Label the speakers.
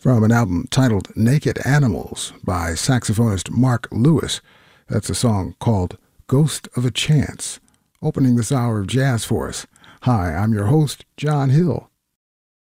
Speaker 1: From an album titled Naked Animals by saxophonist Mark Lewis. That's a song called Ghost of a Chance, opening this hour of jazz for us. Hi, I'm your host, John Hill.